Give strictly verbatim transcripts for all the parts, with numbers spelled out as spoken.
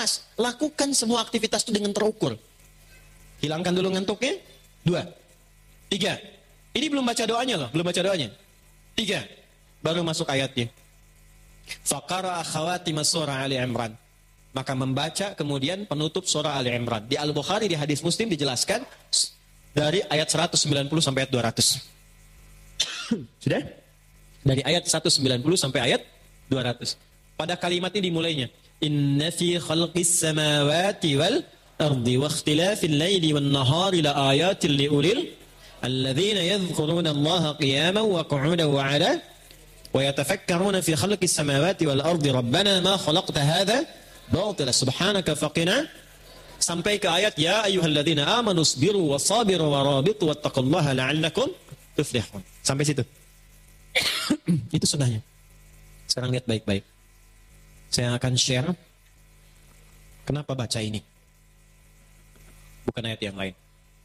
Jelas, lakukan semua aktivitas itu dengan terukur. Hilangkan dulu ngantuknya. Dua. Tiga. Ini belum baca doanya loh, belum baca doanya. Tiga. Baru masuk ayatnya. Faqara khawatim surah Ali Imran. Maka membaca kemudian penutup surah Ali Imran. Di Al-Bukhari, di hadis Muslim dijelaskan dari ayat seratus sembilan puluh sampai ayat dua ratus. Sudah? Dari ayat seratus sembilan puluh sampai ayat dua ratus. Pada kalimat ini dimulainya. Inna fi khalqis samawati wal ardi wa ikhtilafil laili wan nahari la ayatin li ulil alladzina yadhkuruna Allaha qiyaman wa qu'udan wa 'ala wa yatafakkaruna fi khalqis samawati wal ardi rabbana ma khalaqta hadha batila subhanaka faqina, sampai ke ayat ya ayyuhalladzina amanu sabiru wasabiru warabitu wattaqullaha la'allakum tuflihun. Sampai situ. Itu sunnahnya. Sekarang lihat baik-baik. Saya akan share kenapa baca ini, bukan ayat yang lain.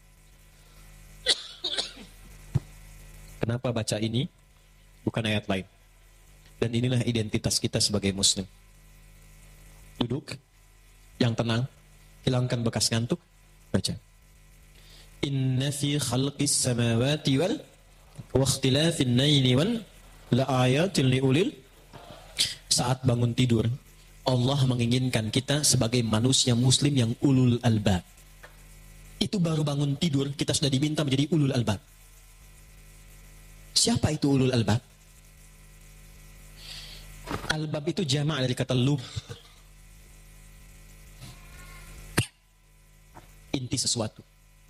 Kenapa baca ini, bukan ayat lain. Dan inilah identitas kita sebagai Muslim. Duduk, yang tenang, hilangkan bekas ngantuk, baca. Inna fi khalqis samawati wal wa ikhtilafin laili wal la ayatin li ulil. Saat bangun tidur, Allah menginginkan kita sebagai manusia muslim yang ulul albab. Itu baru bangun tidur, kita sudah diminta menjadi ulul albab. Siapa itu ulul albab? Albab itu jamak dari kata lub. Inti sesuatu.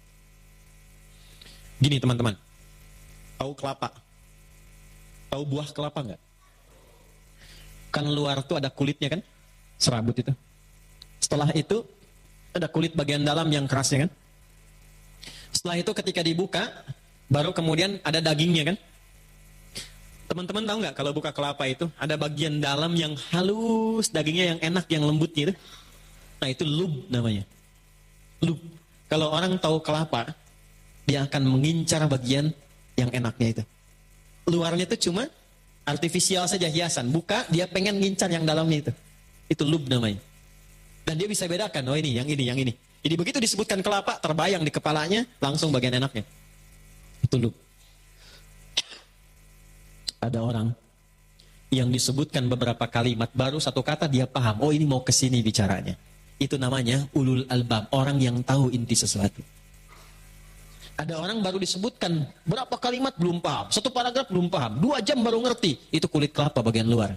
Gini teman-teman, tahu kelapa? Tahu buah kelapa enggak? Kan luar tuh ada kulitnya kan? Serabut itu. Setelah itu ada kulit bagian dalam yang kerasnya kan? Setelah itu ketika dibuka, baru kemudian ada dagingnya kan? Teman-teman tahu nggak kalau buka kelapa itu ada bagian dalam yang halus, dagingnya yang enak, yang lembut gitu. Nah itu lub namanya. Lub. Kalau orang tahu kelapa, dia akan mengincar bagian yang enaknya itu. Luarnya itu cuma artifisial saja, hiasan. Buka, dia pengen ngincar yang dalamnya itu. Itu lub namanya. Dan dia bisa bedakan, oh ini, yang ini, yang ini. Jadi begitu disebutkan kelapa, terbayang di kepalanya, langsung bagian enaknya. Itu lub. Ada orang yang disebutkan beberapa kalimat, baru satu kata dia paham, oh ini mau kesini bicaranya. Itu namanya ulul albab, orang yang tahu inti sesuatu. Ada orang baru disebutkan berapa kalimat belum paham, satu paragraf belum paham, dua jam baru ngerti, itu kulit kelapa bagian luar.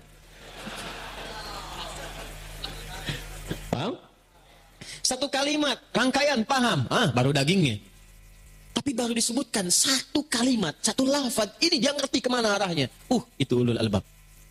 Paham? Satu kalimat, rangkaian paham, ah baru dagingnya. Tapi baru disebutkan satu kalimat, satu lafaz, ini dia ngerti kemana arahnya. Uh, itu ulul albab.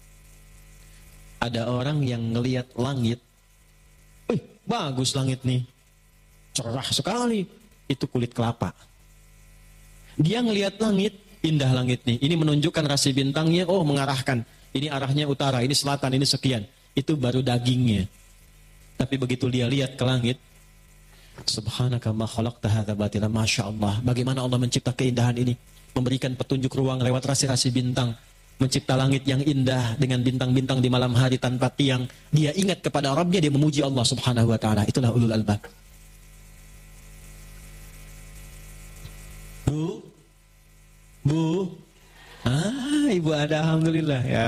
Ada orang yang ngelihat langit, eh bagus langit nih, cerah sekali, itu kulit kelapa. Dia ngelihat langit, indah langit nih. Ini menunjukkan rasi bintangnya, oh mengarahkan. Ini arahnya utara, ini selatan, ini sekian. Itu baru dagingnya. Tapi begitu dia lihat ke langit, subhanaka ma khalaqta hadza batila, masya Allah. Bagaimana Allah mencipta keindahan ini, memberikan petunjuk ruang lewat rasi-rasi bintang, mencipta langit yang indah dengan bintang-bintang di malam hari tanpa tiang. Dia ingat kepada Rabbnya, dia memuji Allah subhanahu wa ta'ala. Itulah ulul albab. Bu, bu, ah ibu ada, alhamdulillah ya.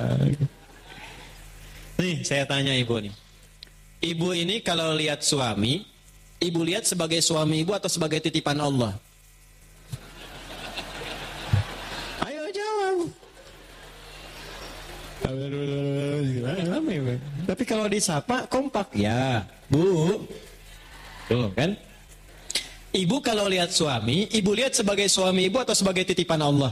Nih saya tanya ibu nih, ibu ini kalau lihat suami, ibu lihat sebagai suami ibu atau sebagai titipan Allah? Ayo jawab. Tapi kalau disapa kompak ya, bu, tuh kan? Ibu kalau lihat suami, ibu lihat sebagai suami ibu atau sebagai titipan Allah?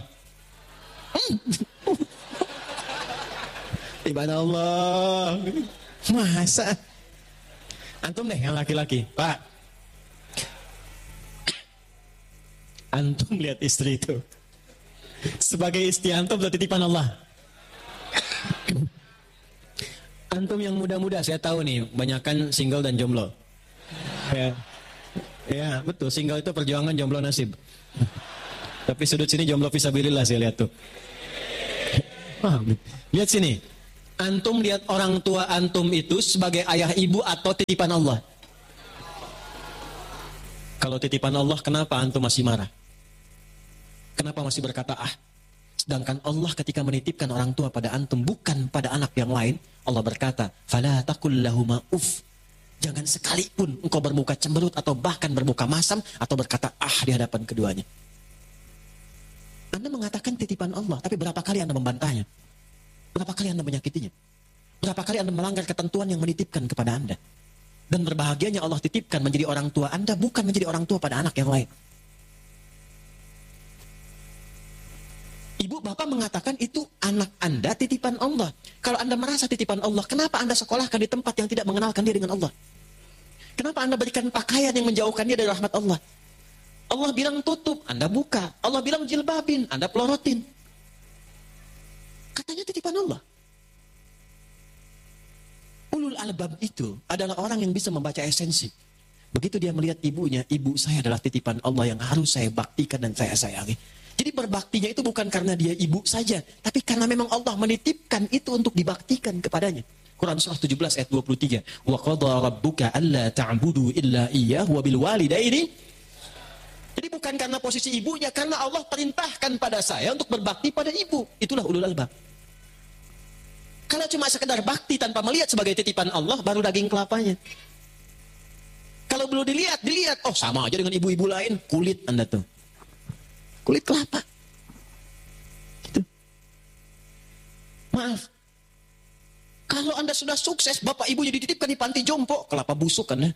Titipan Allah. Masa? Antum deh yang laki-laki, Pak. Antum lihat istri itu sebagai istri antum atau titipan Allah? Antum yang muda-muda, saya tahu nih, banyakan single dan jomblo. Ya. Ya betul, single itu perjuangan, jomblo nasib. Tapi sudut sini jomblo fisabilillah saya lihat tuh. Ah, lihat sini, Antum lihat orang tua antum itu sebagai ayah ibu atau titipan Allah? Kalau titipan Allah, kenapa antum masih marah? Kenapa masih berkata ah? Sedangkan Allah ketika menitipkan orang tua pada antum, bukan pada anak yang lain, Allah berkata, "Fala taqul lahuma uff." Jangan sekalipun engkau bermuka cemberut atau bahkan bermuka masam atau berkata ah di hadapan keduanya. Anda mengatakan titipan Allah, tapi berapa kali Anda membantahnya? Berapa kali Anda menyakitinya? Berapa kali Anda melanggar ketentuan yang menitipkan kepada Anda? Dan berbahagianya Allah titipkan menjadi orang tua Anda, bukan menjadi orang tua pada anak yang lain. Ibu bapak mengatakan itu anak Anda titipan Allah. Kalau Anda merasa titipan Allah, kenapa Anda sekolahkan di tempat yang tidak mengenalkan dia dengan Allah? Kenapa Anda berikan pakaian yang menjauhkan dia dari rahmat Allah? Allah bilang tutup, Anda buka. Allah bilang jilbabin, Anda pelorotin. Katanya titipan Allah. Ulul albab itu adalah orang yang bisa membaca esensi. Begitu dia melihat ibunya, ibu saya adalah titipan Allah yang harus saya baktikan dan saya sayangi. Jadi berbaktinya itu bukan karena dia ibu saja, tapi karena memang Allah menitipkan itu untuk dibaktikan kepadanya. Quran surah tujuh belas ayat dua puluh tiga. Wa qadha rabbuka alla ta'budu illa iyyahu wa bil walidaini. Jadi bukan karena posisi ibunya, karena Allah perintahkan pada saya untuk berbakti pada ibu. Itulah ulul albab. Kalau cuma sekedar bakti tanpa melihat sebagai titipan Allah, baru daging kelapanya. Kalau belum dilihat, dilihat, oh sama aja dengan ibu-ibu lain, kulit Anda tuh. Kulit kelapa. Gitu. Maaf. Kalau Anda sudah sukses, bapak ibunya dititipkan di panti jompo, kelapa busuk kan ya.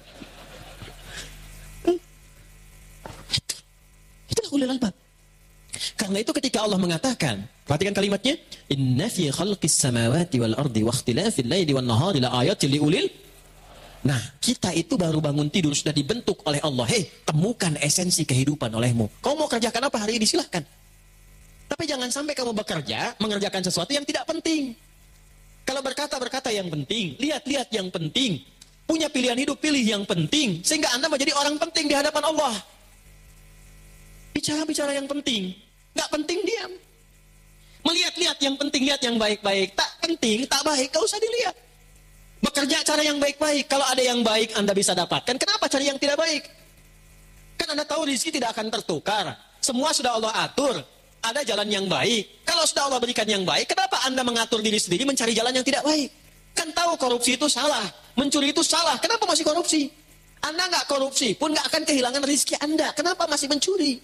Itu. Itulah ulul albab. Karena itu ketika Allah mengatakan, perhatikan kalimatnya, inna fi khalqis samawati wal ardi wa ikhtilafil laili wan nahari la ayatin liulil. Nah, kita itu baru bangun tidur sudah dibentuk oleh Allah. Hei, temukan esensi kehidupan olehmu. Kau mau kerjakan apa hari ini? Silahkan. Tapi jangan sampai kamu bekerja, mengerjakan sesuatu yang tidak penting. Kalau berkata-berkata yang penting, lihat-lihat yang penting. Punya pilihan hidup, pilih yang penting. Sehingga Anda menjadi orang penting di hadapan Allah. Bicara-bicara yang penting. Nggak penting, diam. Melihat-lihat yang penting, lihat yang baik-baik. Tak penting, tak baik, gak usah dilihat. Bekerja cara yang baik-baik. Kalau ada yang baik Anda bisa dapatkan, kenapa cari yang tidak baik? Kan Anda tahu rezeki tidak akan tertukar. Semua sudah Allah atur. Ada jalan yang baik. Kalau sudah Allah berikan yang baik, kenapa Anda mengatur diri sendiri mencari jalan yang tidak baik? Kan tahu korupsi itu salah. Mencuri itu salah. Kenapa masih korupsi? Anda nggak korupsi pun nggak akan kehilangan rezeki Anda. Kenapa masih mencuri?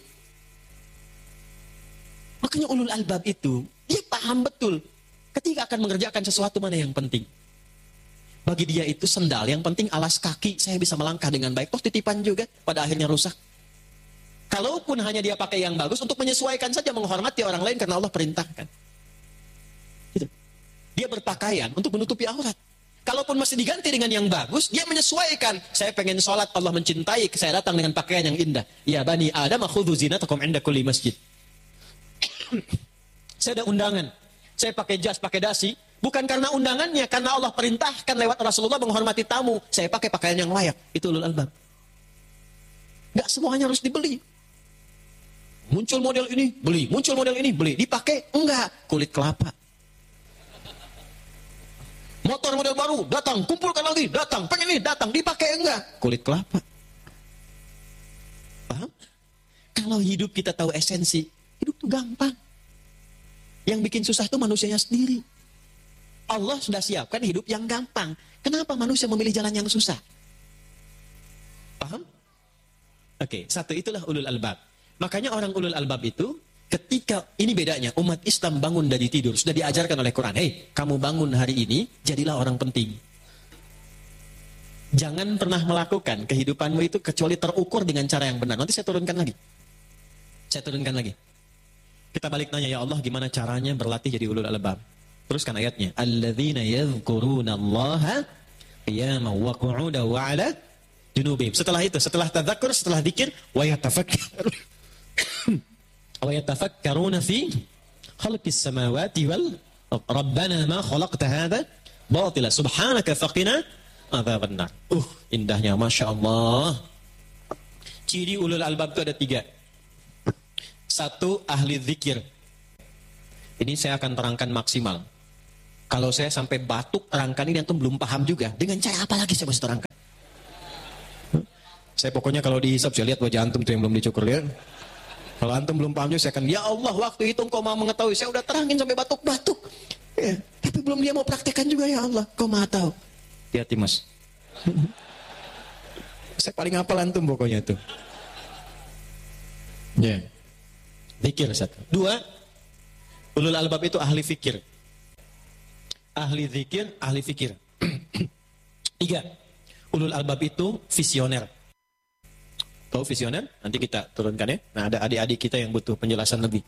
Makanya ulul albab itu, dia paham betul. Ketika akan mengerjakan sesuatu mana yang penting. Bagi dia itu sendal, yang penting alas kaki, saya bisa melangkah dengan baik. Toh titipan juga, pada akhirnya rusak. Kalaupun hanya dia pakai yang bagus, untuk menyesuaikan saja, menghormati orang lain karena Allah perintahkan. Gitu. Dia berpakaian untuk menutupi aurat. Kalaupun masih diganti dengan yang bagus, dia menyesuaikan. Saya pengen sholat, Allah mencintai, saya datang dengan pakaian yang indah. Ya bani Adam, khudhu zinatakum inda kulli masjid. Saya ada undangan, saya pakai jas, pakai dasi. Bukan karena undangannya, karena Allah perintahkan lewat Rasulullah menghormati tamu. Saya pakai pakaian yang layak. Itu ulul albab. Gak semuanya harus dibeli. Muncul model ini, beli. Muncul model ini, beli. Dipakai? Enggak. Kulit kelapa. Motor model baru, datang. Kumpulkan lagi, datang. Pengen ini, datang. Dipakai? Enggak. Kulit kelapa. Paham? Kalau hidup kita tahu esensi, hidup itu gampang. Yang bikin susah itu manusianya sendiri. Allah sudah siapkan hidup yang gampang. Kenapa manusia memilih jalan yang susah? Paham? Oke, satu itulah ulul albab. Makanya orang ulul albab itu, ketika, ini bedanya, umat Islam bangun dari tidur, sudah diajarkan oleh Quran, hei, kamu bangun hari ini, jadilah orang penting. Jangan pernah melakukan kehidupanmu itu kecuali terukur dengan cara yang benar. Nanti saya turunkan lagi. Saya turunkan lagi. Kita balik nanya, ya Allah, gimana caranya berlatih jadi ulul albab? Teruskan ayatnya. Alladzina yadhkuruna Allaha qiyaman wa qu'udan wa 'ala junubihim. Setelah itu, setelah tadzakkur, setelah dzikir, wa yatafakkarun wa yatafakkaruna fi khalqis samawati wal rabbana ma khalaqta hadza batila subhanaka faqina adzaban nar. Uh, indahnya, Masya Allah. Ciri ulul albab itu ada tiga. Satu, ahli zikir. Ini saya akan terangkan maksimal. Kalau saya sampai batuk terangkan ini antum belum paham juga. Dengan cara apa lagi saya mesti terangkan? Saya pokoknya kalau dihisap saya lihat wajah antum tuh yang belum dicukur ya. Kalau antum belum paham juga saya akan, ya Allah waktu itu engkau mau mengetahui, saya udah terangin sampai batuk-batuk. Ya, tapi belum dia mau praktekkan juga, ya Allah, kau maha tahu. Hati-hati mas. Saya paling hafal antum pokoknya tuh. Ya. Zikir satu. Dua, ulul albab itu ahli fikir. Ahli zikir, ahli fikir. Tiga, ulul albab itu visioner. Tahu visioner? Nanti kita turunkan ya. Nah, ada adik-adik kita yang butuh penjelasan lebih.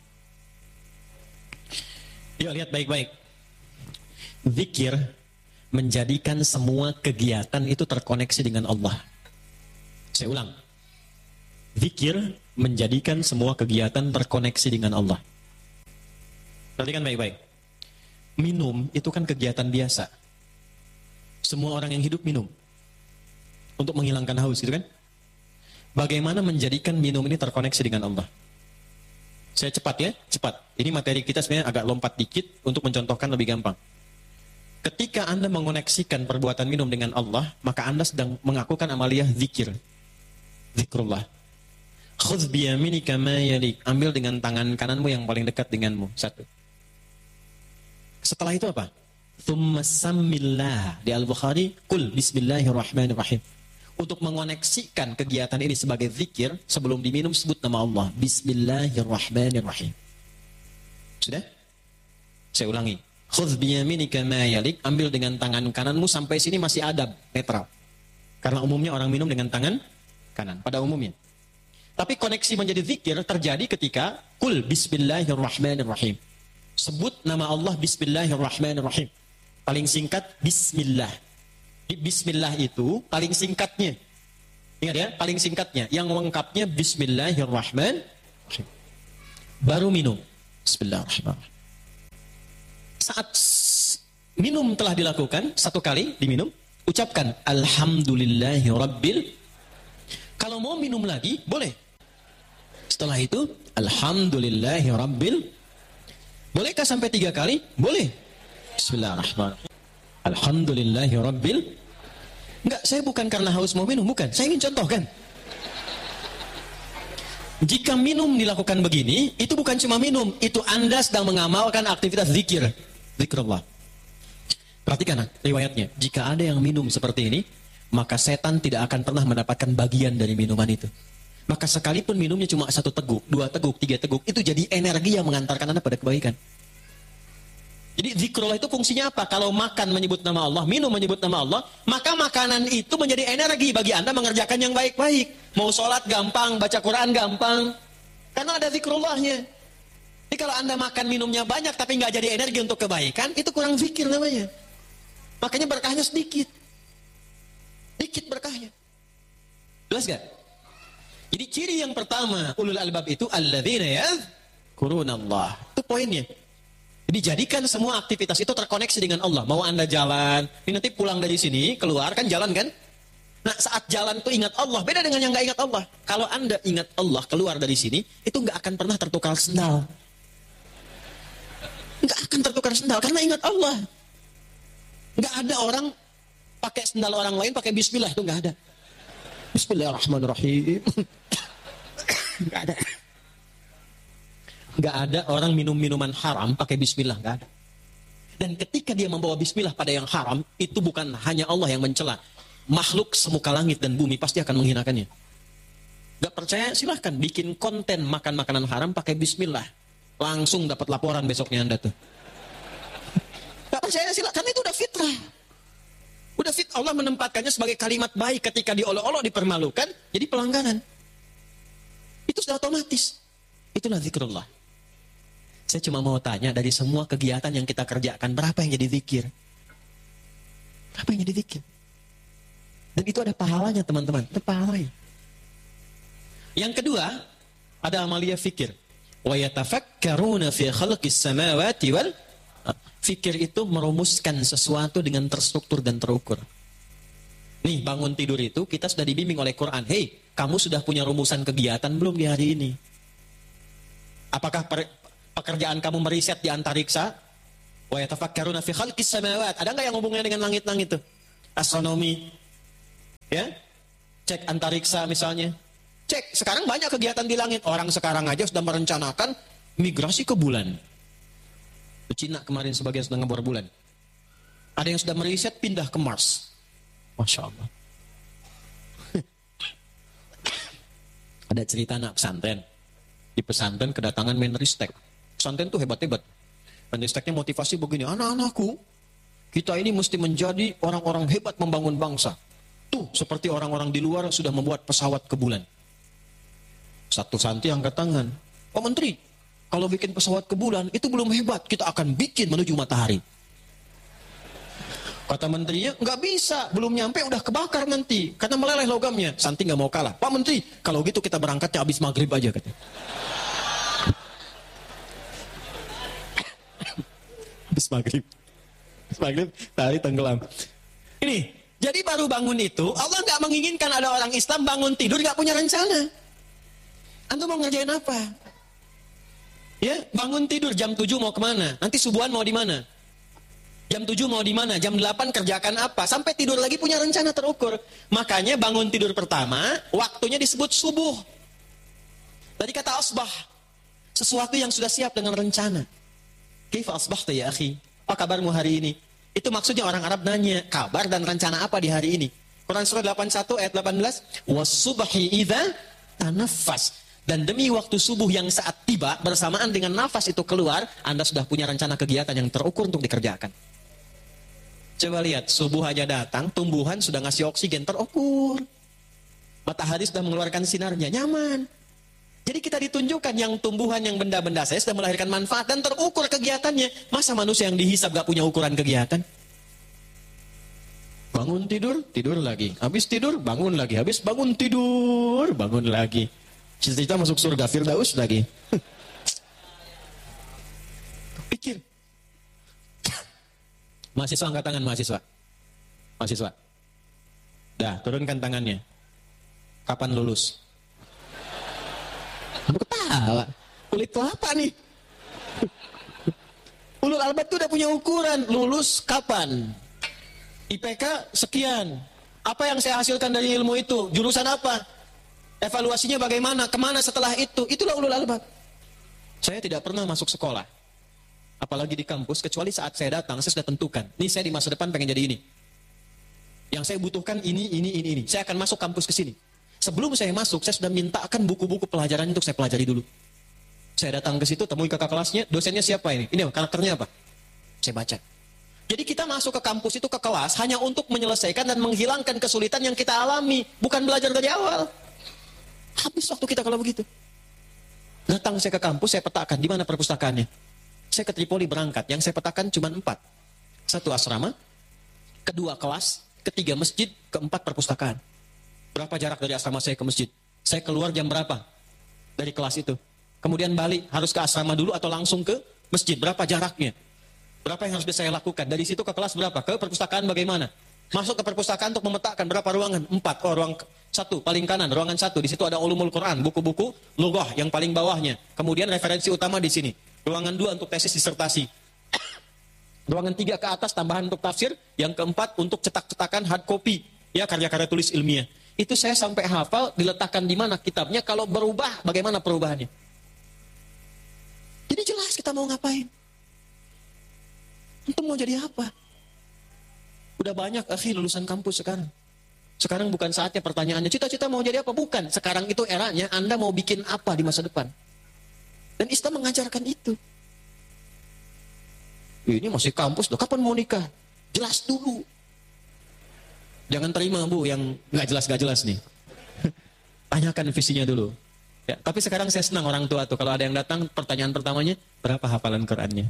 Yuk lihat baik-baik. Zikir menjadikan semua kegiatan itu terkoneksi dengan Allah. Saya ulang. Zikir menjadikan semua kegiatan terkoneksi dengan Allah. Perhatikan baik-baik. Minum itu kan kegiatan biasa. Semua orang yang hidup minum. Untuk menghilangkan haus, gitu kan? Bagaimana menjadikan minum ini terkoneksi dengan Allah? Saya cepat ya, cepat. Ini materi kita sebenarnya agak lompat dikit untuk mencontohkan lebih gampang. Ketika Anda mengoneksikan perbuatan minum dengan Allah, maka Anda sedang mengakukan amaliyah zikir. Zikrullah. Khudz biyaminika ma yalik. Ambil dengan tangan kananmu yang paling dekat denganmu. Satu. Setelah itu apa? Tsumma sammillah. Di Al-Bukhari, qul bismillahirrahmanirrahim. Untuk mengoneksikan kegiatan ini sebagai zikir, sebelum diminum sebut nama Allah. Bismillahirrahmanirrahim. Sudah? Saya ulangi. Khudz biyaminika ma yalik. Ambil dengan tangan kananmu sampai sini masih adab, netral. Karena umumnya orang minum dengan tangan kanan, pada umumnya. Tapi koneksi menjadi zikir terjadi ketika qul bismillahirrahmanirrahim. Sebut nama Allah bismillahirrahmanirrahim. Paling singkat bismillah. Bismillah itu paling singkatnya. Ingat ya, paling singkatnya. Yang lengkapnya bismillahirrahmanirrahim. Baru minum. Bismillahirrahmanirrahim. Saat minum telah dilakukan, satu kali diminum, ucapkan alhamdulillahi rabbil. Kalau mau minum lagi, boleh. Setelah itu, alhamdulillahi rabbil. Bolehkah sampai tiga kali? Boleh. Bismillahirrahmanirrahim. Alhamdulillahi rabbil. Enggak, saya bukan karena haus mau minum, bukan. Saya ingin contohkan. Jika minum dilakukan begini, itu bukan cuma minum, itu Anda sedang mengamalkan aktivitas zikir. Zikrullah. Perhatikan riwayatnya. Jika ada yang minum seperti ini, maka setan tidak akan pernah mendapatkan bagian dari minuman itu. Maka sekalipun minumnya cuma satu teguk, dua teguk, tiga teguk, itu jadi energi yang mengantarkan Anda pada kebaikan. Jadi zikrullah itu fungsinya apa? Kalau makan menyebut nama Allah, minum menyebut nama Allah, maka makanan itu menjadi energi bagi Anda mengerjakan yang baik-baik. Mau sholat gampang, baca Quran gampang. Karena ada zikrullahnya. Jadi kalau Anda makan minumnya banyak tapi nggak jadi energi untuk kebaikan, itu kurang zikir namanya. Makanya berkahnya sedikit. Dikit berkahnya. Jelas gak? Jadi ciri yang pertama ulul albab itu alladzina yadhkurunallah. Itu poinnya. Jadi jadikan semua aktivitas itu terkoneksi dengan Allah. Mau Anda jalan, ini nanti pulang dari sini, keluar kan jalan kan? Nah saat jalan itu ingat Allah, beda dengan yang nggak ingat Allah. Kalau Anda ingat Allah keluar dari sini, itu nggak akan pernah tertukar sendal. Nggak akan tertukar sendal karena ingat Allah. Nggak ada orang pakai sendal orang lain pakai bismillah, itu nggak ada. Bismillahirrahmanirrahim. Nggak ada. Nggak ada orang minum minuman haram pakai bismillah, nggak ada. Dan ketika dia membawa bismillah pada yang haram, itu bukan hanya Allah yang mencela. Makhluk semuka langit dan bumi pasti akan menghinakannya. Nggak percaya silahkan bikin konten makan makanan haram pakai bismillah. Langsung dapat laporan besoknya Anda tuh. Nggak percaya silahkan, karena itu udah fitrah. Udah fit, Allah menempatkannya sebagai kalimat baik ketika diolok-olok dipermalukan, jadi pelanggaran. Itu sudah otomatis. Itulah zikrullah. Saya cuma mau tanya, dari semua kegiatan yang kita kerjakan, berapa yang jadi zikir? Apa yang jadi zikir? Dan itu ada pahalanya teman-teman, ada pahalanya. Yang kedua, ada amalia fikir. Wa yatafakkaruna fi khalqis samawati wal. Fikir itu merumuskan sesuatu dengan terstruktur dan terukur. Nih, bangun tidur itu kita sudah dibimbing oleh Quran. Hei, kamu sudah punya rumusan kegiatan belum di hari ini? Apakah per, pekerjaan kamu meriset di antariksa? Wa yatafakkaruna fi khalqis samawat. Ada nggak yang hubungannya dengan langit-langit tuh? Astronomi. Ya? Cek antariksa misalnya. Cek, sekarang banyak kegiatan di langit. Orang sekarang aja sudah merencanakan migrasi ke bulan. Cina kemarin sebagian sudah ngebor bulan. Ada yang sudah meriset pindah ke Mars. Masya Allah. Ada cerita anak pesantren. Di pesantren kedatangan Menristek. Pesantren tuh hebat-hebat. Menristeknya motivasi begini, anak-anakku, kita ini mesti menjadi orang-orang hebat membangun bangsa. Tuh, seperti orang-orang di luar sudah membuat pesawat ke bulan. Satu santri angkat tangan. Pak Menteri, kalau bikin pesawat ke bulan, itu belum hebat. Kita akan bikin menuju matahari. Kata menterinya, nggak bisa. Belum nyampe, udah kebakar nanti. Karena meleleh logamnya. Santri nggak mau kalah. Pak Menteri, kalau gitu kita berangkatnya habis maghrib aja. Katanya. Habis maghrib. Habis maghrib, tadi tenggelam. Ini, jadi baru bangun itu, Allah nggak menginginkan ada orang Islam bangun tidur nggak punya rencana. Antum mau ngerjain apa? Ya, bangun tidur jam tujuh mau kemana? Nanti subuhan mau di mana? Jam tujuh mau di mana? Jam delapan kerjakan apa? Sampai tidur lagi punya rencana terukur. Makanya bangun tidur pertama, waktunya disebut subuh. Tadi kata asbah, sesuatu yang sudah siap dengan rencana. Kaifa asbahta ya akhi? Apa kabarmu hari ini? Itu maksudnya orang Arab nanya, kabar dan rencana apa di hari ini? Quran surah delapan puluh satu ayat delapan belas, was-subhi idza tanaffas. Dan demi waktu subuh yang saat tiba, bersamaan dengan nafas itu keluar, Anda sudah punya rencana kegiatan yang terukur untuk dikerjakan. Coba lihat, subuh aja datang, tumbuhan sudah ngasih oksigen terukur. Matahari sudah mengeluarkan sinarnya, nyaman. Jadi kita ditunjukkan yang tumbuhan, yang benda-benda saya sudah melahirkan manfaat dan terukur kegiatannya. Masa manusia yang dihisab gak punya ukuran kegiatan? Bangun tidur, tidur lagi. Habis tidur, bangun lagi. Habis bangun tidur, bangun lagi. Cita-cita masuk surga Firdaus lagi. Pikir. Mahasiswa angkat tangan, mahasiswa. Mahasiswa. Dah, turunkan tangannya. Kapan lulus? Kamu ketawa. Kulit kelapa nih. Ulul albab itu udah punya ukuran. Lulus kapan? I P K sekian. Apa yang saya hasilkan dari ilmu itu? Jurusan apa? Evaluasinya bagaimana? Kemana setelah itu? Itulah ulul albab. Saya tidak pernah masuk sekolah. Apalagi di kampus, kecuali saat saya datang, saya sudah tentukan. Ini saya di masa depan pengen jadi ini. Yang saya butuhkan ini, ini, ini, ini. Saya akan masuk kampus ke sini. Sebelum saya masuk, saya sudah mintakan buku-buku pelajaran untuk saya pelajari dulu. Saya datang ke situ, temui kakak kelasnya, dosennya siapa ini? Ini karakternya apa? Saya baca. Jadi kita masuk ke kampus itu ke kelas hanya untuk menyelesaikan dan menghilangkan kesulitan yang kita alami. Bukan belajar dari awal. Habis waktu kita kalau begitu. Datang saya ke kampus, saya petakan di mana perpustakaannya. Saya ke Tripoli berangkat, yang saya petakan cuma empat. Satu asrama, kedua kelas, ketiga masjid, keempat perpustakaan. Berapa jarak dari asrama saya ke masjid? Saya keluar jam berapa dari kelas itu? Kemudian balik, harus ke asrama dulu atau langsung ke masjid? Berapa jaraknya? Berapa yang harus saya lakukan? Dari situ ke kelas berapa? Ke perpustakaan bagaimana? Masuk ke perpustakaan untuk memetakan berapa ruangan? Empat. Oh, ruang satu, paling kanan, ruangan satu. Di situ ada ulumul Quran, buku-buku lughah yang paling bawahnya. Kemudian referensi utama di sini. Ruangan dua untuk tesis disertasi. Ruangan tiga ke atas tambahan untuk tafsir. Yang keempat untuk cetak-cetakan hard copy. Ya, karya-karya tulis ilmiah. Itu saya sampai hafal diletakkan di mana kitabnya. Kalau berubah, bagaimana perubahannya? Jadi jelas kita mau ngapain. Untuk mau jadi apa? Udah banyak akhi lulusan kampus sekarang. Sekarang bukan saatnya pertanyaannya, cita-cita mau jadi apa? Bukan. Sekarang itu eranya Anda mau bikin apa di masa depan. Dan Islam mengajarkan itu. Ini masih kampus, loh. Kapan mau nikah? Jelas dulu. Jangan terima bu yang nggak jelas-nggak jelas nih. Tanyakan visinya dulu. Ya, tapi sekarang saya senang orang tua tuh. Kalau ada yang datang, pertanyaan pertamanya, berapa hafalan Qurannya?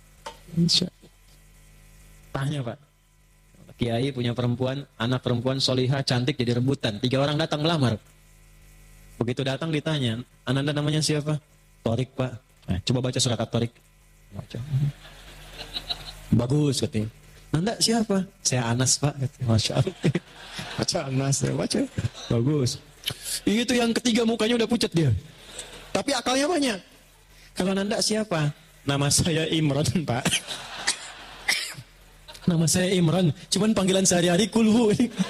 Tanya pak. Kiai punya perempuan, anak perempuan solihah, cantik jadi rebutan. Tiga orang datang melamar. Begitu datang ditanya, Ananda namanya siapa? Torik pak. Nah, coba baca surat At-Torik. Baca. Bagus katanya. Nanda siapa? Saya Anas pak. Masya Allah. Baca Anas, ya baca. Bagus. Itu yang ketiga mukanya udah pucat dia. Tapi akalnya banyak. Kalau Nanda siapa? Nama saya Imron pak. Nama saya Imran, cuman panggilan sehari-hari Kulhu.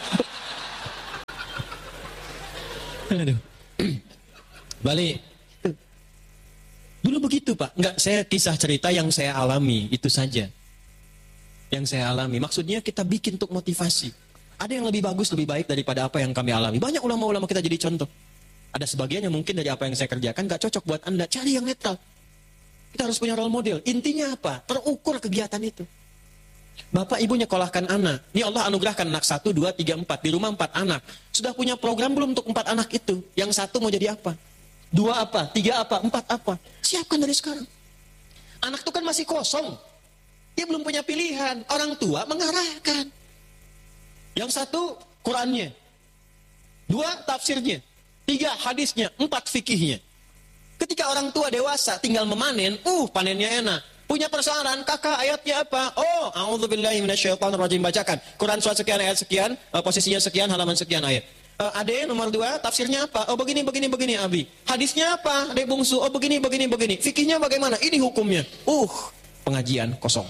Aduh. Balik. Dulu begitu Pak. Enggak, saya kisah cerita yang saya alami, itu saja. Yang saya alami. Maksudnya kita bikin untuk motivasi. Ada yang lebih bagus, lebih baik daripada apa yang kami alami. Banyak ulama-ulama kita jadi contoh. Ada sebagian yang mungkin dari apa yang saya kerjakan gak cocok buat Anda. Cari yang netral. Kita harus punya role model. Intinya apa? Terukur kegiatan itu. Bapak ibu nyekolahkan anak. Ini Allah anugerahkan anak satu, dua, tiga, empat. Di rumah empat anak. Sudah punya program belum untuk empat anak itu? Yang satu mau jadi apa? Dua apa? Tiga apa? Empat apa? Siapkan dari sekarang. Anak itu kan masih kosong. Dia belum punya pilihan. Orang tua mengarahkan. Yang satu Qurannya. Dua tafsirnya. Tiga hadisnya. Empat fikihnya. Ketika orang tua dewasa tinggal memanen. Uh panennya enak. Punya persoalan, kakak ayatnya apa? Oh, a'udzubillahi minasyaitonirrajim, bacakan. Quran surat sekian, ayat sekian, uh, posisinya sekian, halaman sekian ayat. Uh, Ade nomor dua, tafsirnya apa? Oh begini, begini, begini, Abi. Hadisnya apa? Ade bungsu, oh begini, begini, begini. Fikihnya bagaimana? Ini hukumnya. Uh, pengajian kosong.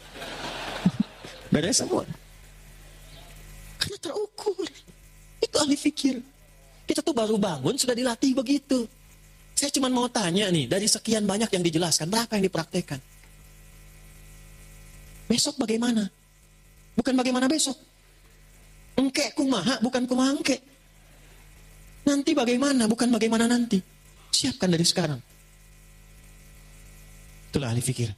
Beres semua. Karena terukur. Itu ahli fikir. Kita tuh baru bangun, sudah dilatih begitu. Saya cuma mau tanya nih, dari sekian banyak yang dijelaskan, berapa yang dipraktekkan? Besok bagaimana? Bukan bagaimana besok. Engke kumaha, bukan kumaha engke. Nanti bagaimana, bukan bagaimana nanti. Siapkan dari sekarang. Itulah ahli fikir.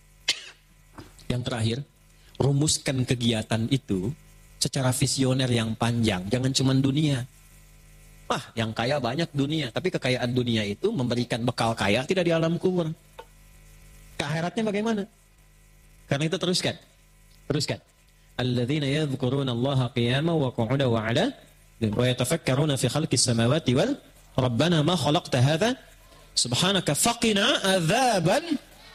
Yang terakhir, rumuskan kegiatan itu secara visioner yang panjang. Jangan cuma dunia. Wah, yang kaya banyak dunia. Tapi kekayaan dunia itu memberikan bekal kaya tidak di alam kubur. Ke akhiratnya bagaimana? Karena itu teruskan. Teruskan. Alladzina yadhkuruna Allaha qiyaman wa qu'udan wa 'ala wa yatafakkaruna fi khalqis samawati wal Rabbana ma khalaqta hadza subhanaka faqina adzaban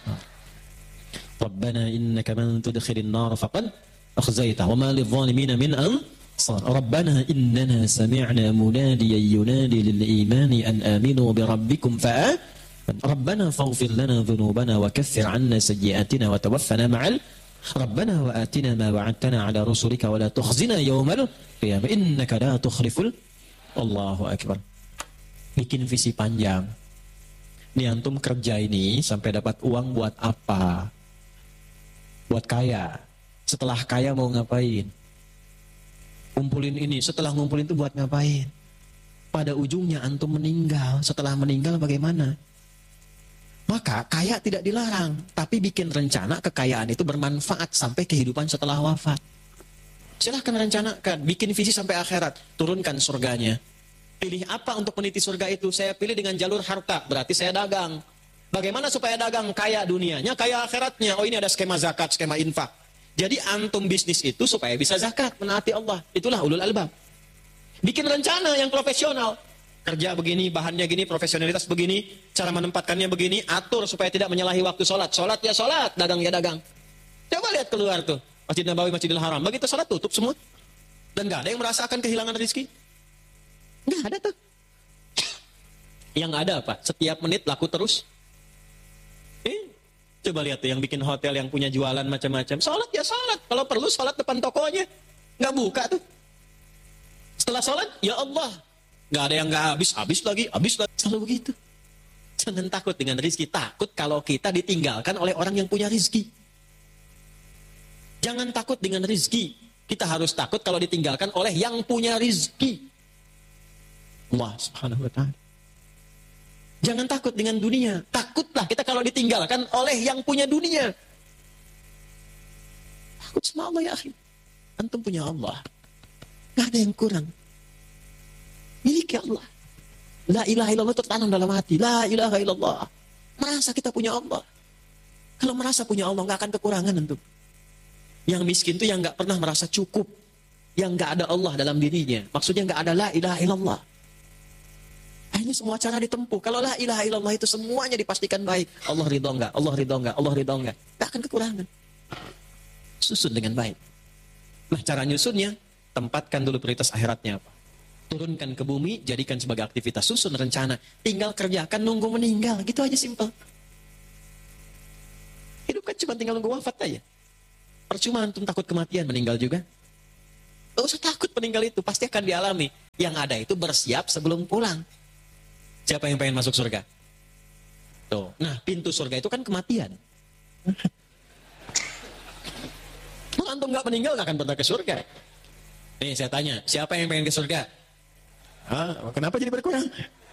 Rabbana innaka man tudkhilin nar faqad akhzayta wa ma lidh-dhalimin min ansar Rabbana innana sami'na munadiyan yunadi lil imani an aminu bi rabbikum fa Rabbana faghfir lana dhunubana wa kaffir 'anna sayyi'atina wa tawaffana ma'al Rabbana wa atina ma wa'adtana 'ala rusulika wa la tukhzina yawmal qiyamah innaka la tukhliful Allahu akbar. Bikin visi panjang. Nih antum kerja ini sampai dapat uang buat apa? Buat kaya. Setelah kaya mau ngapain? Ngumpulin ini, setelah ngumpulin itu buat ngapain? Pada ujungnya antum meninggal. Setelah meninggal bagaimana? Maka kaya tidak dilarang, tapi bikin rencana kekayaan itu bermanfaat sampai kehidupan setelah wafat. Silahkan rencanakan, bikin visi sampai akhirat, turunkan surganya. Pilih apa untuk meniti surga itu? Saya pilih dengan jalur harta, berarti saya dagang. Bagaimana supaya dagang? Kaya dunianya, kaya akhiratnya. Oh ini ada skema zakat, skema infak. Jadi antum bisnis itu supaya bisa zakat, menaati Allah. Itulah ulul albab. Bikin rencana yang profesional. Kerja begini, bahannya gini, profesionalitas begini, cara menempatkannya begini, atur supaya tidak menyalahi waktu sholat. Sholat ya sholat, dagang ya dagang. Coba lihat keluar tuh, Masjid Nabawi, Masjidil Haram. Begitu sholat tutup semua. Dan gak ada yang merasakan kehilangan rezeki. Gak ada tuh. Yang ada apa? Setiap menit laku terus. Eh, coba lihat tuh yang bikin hotel, yang punya jualan macam-macam. Sholat ya sholat. Kalau perlu sholat depan tokonya. Gak buka tuh. Setelah sholat, ya Allah. Gak ada yang gak habis, habis lagi, habis lagi. Selalu begitu. Jangan takut dengan rizki. Takut kalau kita ditinggalkan oleh orang yang punya rizki. Jangan takut dengan rizki. Kita harus takut kalau ditinggalkan oleh yang punya rizki. Allah subhanahu wa ta'ala. Jangan takut dengan dunia. Takutlah kita kalau ditinggalkan oleh yang punya dunia. Takut sama Allah ya akhi. Antum punya Allah. Gak ada yang kurang. Milik Allah. La ilaha illallah tertanam dalam hati. La ilaha illallah. Merasa kita punya Allah. Kalau merasa punya Allah, nggak akan kekurangan tentu. Yang miskin itu yang nggak pernah merasa cukup. Yang nggak ada Allah dalam dirinya. Maksudnya nggak ada la ilaha illallah. Ini semua cara ditempuh. Kalau la ilaha illallah itu semuanya dipastikan baik. Allah ridho nggak? Allah ridho nggak? Allah ridho nggak? Nggak akan kekurangan. Susun dengan baik. Nah cara nyusunnya, tempatkan dulu prioritas akhiratnya apa. Turunkan ke bumi, jadikan sebagai aktivitas, susun rencana. Tinggal kerjakan, nunggu meninggal. Gitu aja simpel. Hidup kan cuma tinggal nunggu wafat aja. Percuma antum takut kematian, meninggal juga. Gak usah takut meninggal itu, pasti akan dialami. Yang ada itu bersiap sebelum pulang. Siapa yang pengen masuk surga? Tuh. Nah, pintu surga itu kan kematian. Kalau antum nggak meninggal, nggak akan pernah ke surga. Nih, saya tanya, siapa yang pengen ke surga? Ah, kenapa jadi berkurang?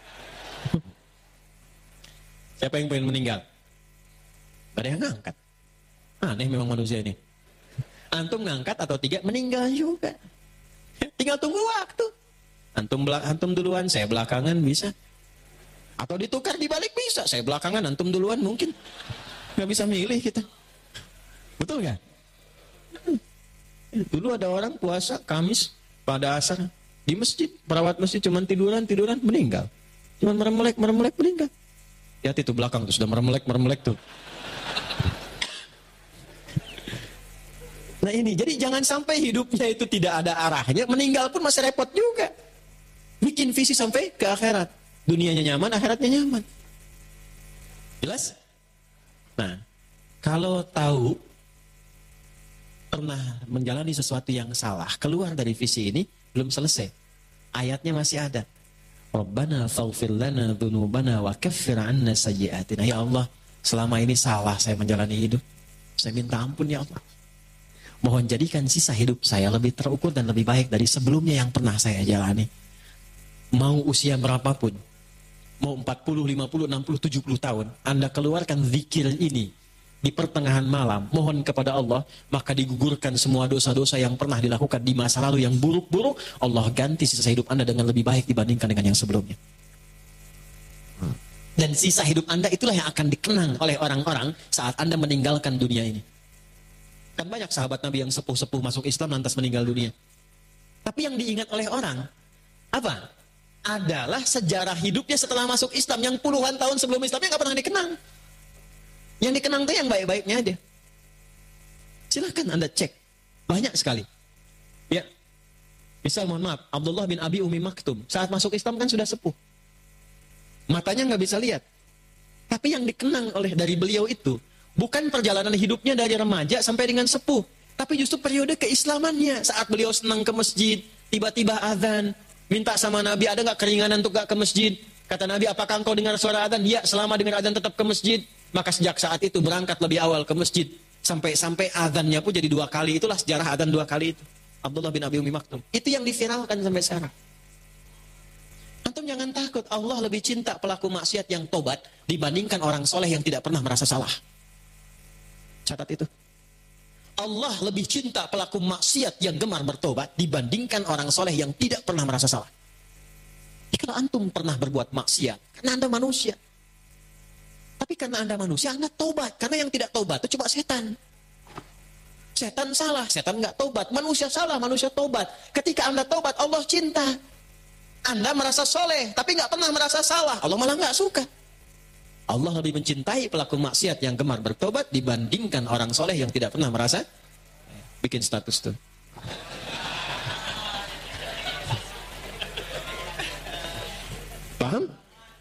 Siapa yang pengen meninggal? Gak ada yang ngangkat. Aneh memang manusia ini. Antum ngangkat atau tiga, meninggal juga. Tinggal tunggu waktu. Antum belak antum duluan, saya belakangan bisa. Atau ditukar dibalik bisa. Saya belakangan, antum duluan mungkin. Gak bisa milih kita. Betul gak? Dulu ada orang puasa Kamis pada asar di masjid. Perawat masjid cuma tiduran-tiduran meninggal. Cuma meremelek-meremelek meninggal. Lihat itu belakang tuh, sudah meremelek-meremelek tuh. Nah ini, jadi jangan sampai hidupnya itu tidak ada arahnya. Meninggal pun masih repot juga. Bikin visi sampai ke akhirat. Dunianya nyaman, akhiratnya nyaman. Jelas? Nah, kalau tahu pernah menjalani sesuatu yang salah, keluar dari visi ini, belum selesai. Ayatnya masih ada. Rabbana faghfir lana dzunubana wa kaffir 'anna sayyi'atina. Ya Allah, selama ini salah saya menjalani hidup. Saya minta ampun ya Allah. Mohon jadikan sisa hidup saya lebih terukur dan lebih baik dari sebelumnya yang pernah saya jalani. Mau usia berapapun, mau empat puluh, lima puluh, enam puluh, tujuh puluh tahun, Anda keluarkan zikir ini di pertengahan malam, mohon kepada Allah, maka digugurkan semua dosa-dosa yang pernah dilakukan di masa lalu yang buruk-buruk, Allah ganti sisa hidup Anda dengan lebih baik dibandingkan dengan yang sebelumnya. Dan sisa hidup Anda itulah yang akan dikenang oleh orang-orang saat Anda meninggalkan dunia ini. Kan banyak sahabat Nabi yang sepuh-sepuh masuk Islam lantas meninggal dunia. Tapi yang diingat oleh orang, apa? Adalah sejarah hidupnya setelah masuk Islam yang puluhan tahun sebelum Islamnya nggak pernah dikenang. Yang dikenang tuh yang baik-baiknya aja. Silahkan Anda cek, banyak sekali. Ya, misal mohon maaf, Abdullah bin Abi Umi Maktum saat masuk Islam kan sudah sepuh, matanya nggak bisa lihat. Tapi yang dikenang oleh dari beliau itu bukan perjalanan hidupnya dari remaja sampai dengan sepuh, tapi justru periode keislamannya saat beliau senang ke masjid, tiba-tiba azan. Minta sama Nabi, ada nggak keringanan untuk gak ke masjid? Kata Nabi, apakah engkau dengar suara adzan? Dia selama dengar adzan tetap ke masjid. Maka sejak saat itu berangkat lebih awal ke masjid. Sampai-sampai adzannya pun jadi dua kali. Itulah sejarah adzan dua kali itu. Abdullah bin Abi Umi Maktum. Itu yang diviralkan sampai sekarang. Antum jangan takut, Allah lebih cinta pelaku maksiat yang tobat dibandingkan orang soleh yang tidak pernah merasa salah. Catat itu. Allah lebih cinta pelaku maksiat yang gemar bertobat dibandingkan orang soleh yang tidak pernah merasa salah. Jadi kalau antum pernah berbuat maksiat, karena Anda manusia. Tapi karena Anda manusia, Anda tobat. Karena yang tidak tobat itu cuma setan. Setan salah, setan nggak tobat. Manusia salah, manusia tobat. Ketika Anda tobat, Allah cinta. Anda merasa soleh, tapi nggak pernah merasa salah. Allah malah nggak suka. Allah lebih mencintai pelaku maksiat yang gemar bertobat dibandingkan orang soleh yang tidak pernah merasa. Bikin status tuh. Paham?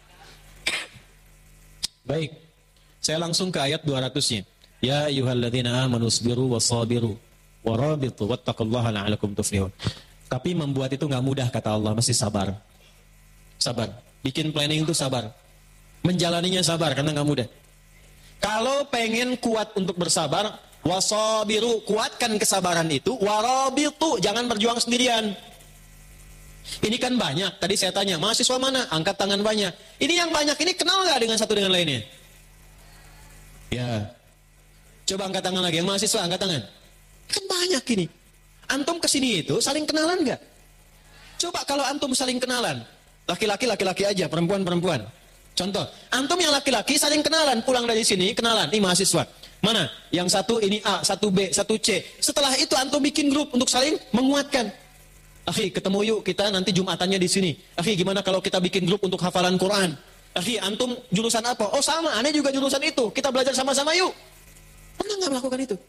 Baik. Saya langsung ke ayat dua ratus-nya. Ya ayyuhalladzina amanu sabiru wasabiru warabitu wattaqullaha la'alakum tuflihun. Tapi membuat itu nggak mudah kata Allah, mesti sabar. Sabar. Bikin planning itu sabar. Menjalaninya sabar karena nggak mudah. Kalau pengen kuat untuk bersabar, wasabiru, kuatkan kesabaran itu, warabitu, jangan berjuang sendirian. Ini kan banyak. Tadi saya tanya, mahasiswa mana? Angkat tangan banyak. Ini yang banyak ini kenal nggak dengan satu dengan lainnya? Ya. Coba angkat tangan lagi. Yang mahasiswa angkat tangan. Kan banyak ini. Antum kesini itu saling kenalan nggak? Coba kalau antum saling kenalan, laki-laki laki-laki aja, perempuan-perempuan. Contoh, antum yang laki-laki saling kenalan, pulang dari sini kenalan, ini mahasiswa. Mana? Yang satu ini A, satu B, satu C. Setelah itu antum bikin grup untuk saling menguatkan. Akhi, ketemu yuk kita nanti Jumatannya di sini. Akhi, gimana kalau kita bikin grup untuk hafalan Quran? Akhi, antum jurusan apa? Oh sama, aneh juga jurusan itu. Kita belajar sama-sama yuk. Pernah nggak melakukan itu?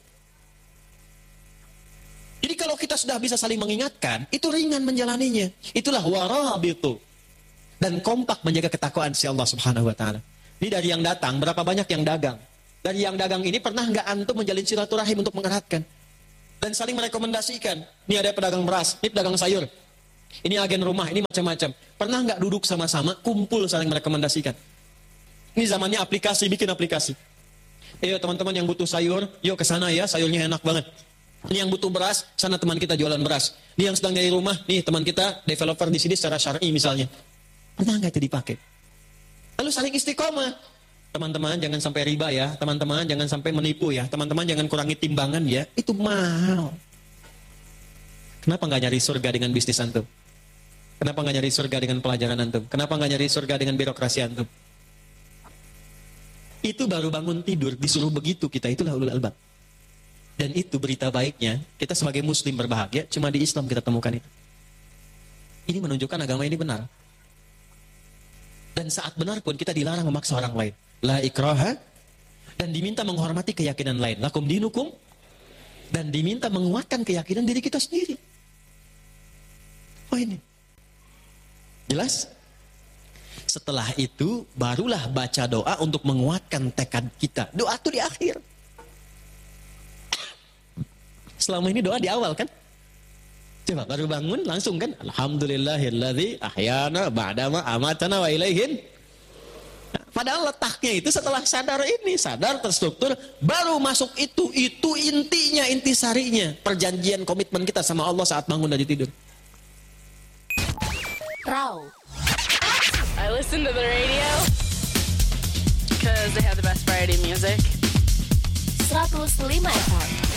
Jadi kalau kita sudah bisa saling mengingatkan, itu ringan menjalaninya. Itulah warabitu. Dan kompak menjaga ketakwaan si Allah Subhanahu wa taala. Ini dari yang datang, berapa banyak yang dagang? Dari yang dagang ini pernah nggak antum menjalin silaturahim untuk mengeratkan? Dan saling merekomendasikan. Ini ada pedagang beras, ini pedagang sayur. Ini agen rumah, ini macam-macam. Pernah nggak duduk sama-sama, kumpul saling merekomendasikan? Ini zamannya aplikasi, bikin aplikasi. Ayo teman-teman yang butuh sayur, yuk ke sana ya, sayurnya enak banget. Ini yang butuh beras, sana teman kita jualan beras. Ini yang sedang dari rumah, nih teman kita developer di sini secara syar'i misalnya. Pernah nggak itu dipakai? Lalu saling istiqomah. Teman-teman jangan sampai riba ya, teman-teman jangan sampai menipu ya, teman-teman jangan kurangi timbangan ya, itu mahal. Kenapa nggak nyari surga dengan bisnis antum? Kenapa nggak nyari surga dengan pelajaran antum? Kenapa nggak nyari surga dengan birokrasi antum? Itu baru bangun tidur, disuruh begitu kita, itulah ulul albab. Dan itu berita baiknya, kita sebagai muslim berbahagia, cuma di Islam kita temukan itu. Ini menunjukkan agama ini benar. Dan saat benar pun kita dilarang memaksa orang lain. La ikraha, dan diminta menghormati keyakinan lain. Lakum dinukum, dan diminta menguatkan keyakinan diri kita sendiri. Oh ini. Jelas? Setelah itu, barulah baca doa untuk menguatkan tekad kita. Doa itu di akhir. Selama ini doa di awal kan? Coba baru bangun langsung kan? Alhamdulillahilladzi ahyana ba'dama amatana wa ilaihin. Nah, padahal letaknya itu setelah sadar ini, sadar terstruktur, baru masuk itu, itu intinya, intisarinya. Perjanjian komitmen kita sama Allah saat bangun dari tidur. Raw. I listen to the radio because they have the best variety music. seratus lima F M